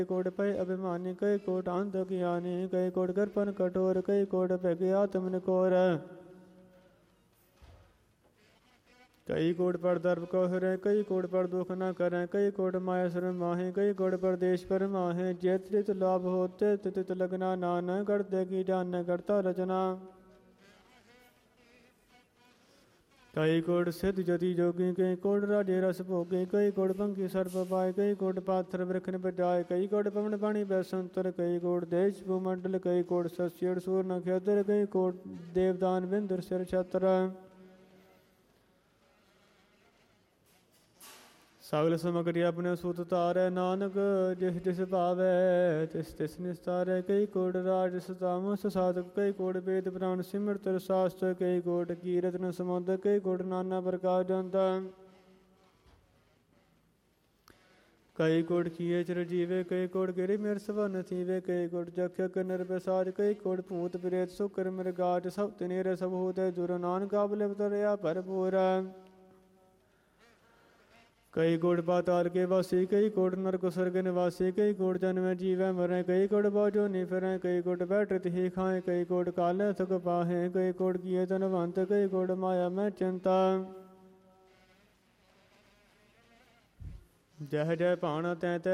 coat भय अभिमानी कई कोट अंध ज्ञानी कई कोट कृपन कठोर कई कोट भय आत्मन कोर कई कोट पर दर्भ को हरे कई कोट पर दुख न करें कई कोट माया सर माहे कई कोट पर देश पर माहे जित जित लाभ होते तित लगना नान करते की जान करता रचना कई कोट सिद्ध जति जोगी कई कोट राजे रस भोगे कई कोट पंखी सर्प पाए कई कोट पाथर वृखन बजाए कई कोट पवन पानी बैसंतर कई कोट देश भूमंडल कई कोट सस्यड़ सूर नक्षत्र कई कोट देवदान बिंदुर सिर छत्र सगल समग्री अपने सूत तारै नानक जिस जिस भावै तिस तिस निस्तारै कई कोट राज सतामस साधक कई कोट वेद पुराण सिमरत शास्त्र कई कोट कीरतन समुद्र कई कोट नाना प्रकार जनता कई कोट किए चिर जीवे कई कोट गिरि मिर सवन थीवे कई कोट जख्यक निर्वसाज कई कोट भूत प्रेत सुकर मृगाज सब तिनेर सब होते दुर नानक अवलिप्तरया भरपूर कई कोट पाताल के वासी कई कोट नरक स्वर्ग निवासी कई कोट जन्म जीवै मरें कई कोट बाजो नि फिरें कई कोट बैठत ही खाएं कई कोट काले थक पाहें कई कोट किए धनवंत कई कोट माया में चिंता जह जय भाण तै तै